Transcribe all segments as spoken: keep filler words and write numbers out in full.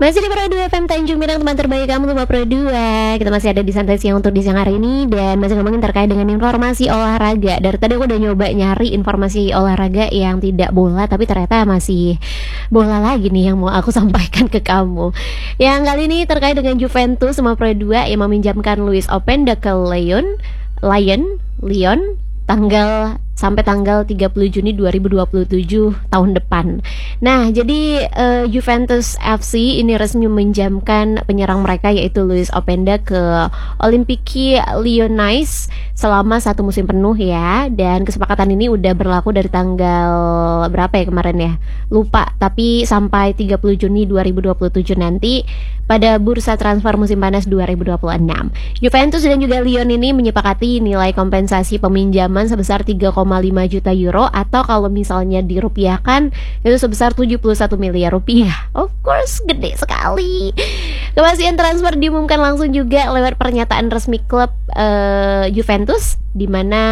Masih di Pro dua F M Tanjung Pinang, teman terbaik kamu Teman Pro dua. Kita masih ada di Santai Siang untuk di siang hari ini. Dan masih ngomongin terkait dengan informasi olahraga. Dari tadi aku udah nyoba nyari informasi olahraga yang tidak bola, tapi ternyata masih bola lagi nih yang mau aku sampaikan ke kamu. Yang kali ini terkait dengan Juventus sama Pro dua yang meminjamkan Luis Openda ke Lyon Lyon Lyon tanggal sampai tanggal tiga puluh Juni dua ribu dua puluh tujuh tahun depan. Nah, jadi uh, Juventus F C ini resmi meminjamkan penyerang mereka yaitu Luis Openda ke Olympique Lyonnais selama satu musim penuh ya. Dan kesepakatan ini udah berlaku dari tanggal berapa ya kemarin ya? Lupa, tapi sampai tiga puluh Juni dua ribu dua puluh tujuh nanti pada bursa transfer musim panas dua ribu dua puluh enam. Juventus dan juga Lyon ini menyepakati nilai kompensasi peminjaman sebesar tiga koma lima juta euro atau kalau misalnya dirupiahkan itu sebesar tujuh puluh satu miliar rupiah. Of course, gede sekali. Kepastian transfer diumumkan langsung juga lewat pernyataan resmi klub uh, Juventus, di mana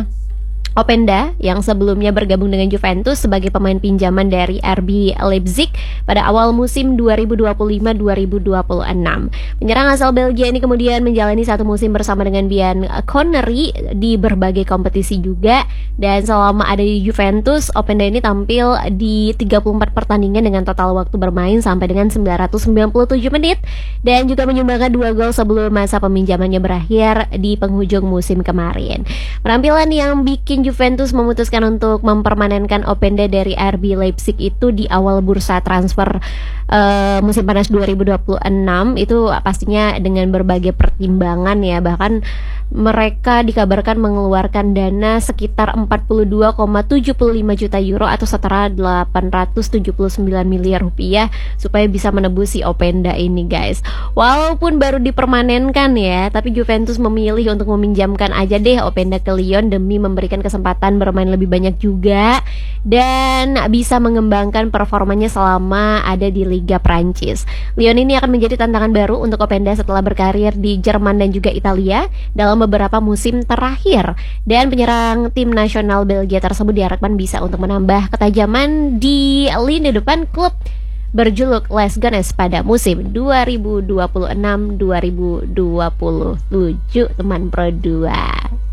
Openda yang sebelumnya bergabung dengan Juventus sebagai pemain pinjaman dari R B Leipzig pada awal musim dua ribu dua puluh lima dua ribu dua puluh enam. Penyerang asal Belgia ini kemudian menjalani satu musim bersama dengan Bian Connery di berbagai kompetisi juga. Dan selama ada di Juventus, Openda ini tampil di tiga puluh empat pertandingan dengan total waktu bermain sampai dengan sembilan ratus sembilan puluh tujuh menit dan juga menyumbangkan dua gol sebelum masa peminjamannya berakhir di penghujung musim kemarin. Penampilan yang bikin Juventus memutuskan untuk mempermanenkan Openda dari R B Leipzig itu di awal bursa transfer uh, musim panas dua ribu dua puluh enam itu pastinya dengan berbagai pertimbangan ya. Bahkan mereka dikabarkan mengeluarkan dana sekitar empat puluh dua koma tujuh lima juta euro atau setara delapan ratus tujuh puluh sembilan miliar rupiah supaya bisa menebus si Openda ini, guys. Walaupun baru dipermanenkan ya, tapi Juventus memilih untuk meminjamkan aja deh Openda ke Lyon demi memberikan kesempatan bermain lebih banyak juga dan bisa mengembangkan performanya selama ada di Liga Prancis. Lyon ini akan menjadi tantangan baru untuk Openda setelah berkarir di Jerman dan juga Italia dalam beberapa musim terakhir. Dan penyerang tim nasional Belgia tersebut diharapkan bisa untuk menambah ketajaman di lini depan klub berjuluk Les Gunners pada musim dua ribu dua puluh enam dua ribu dua puluh tujuh, teman Pro dua.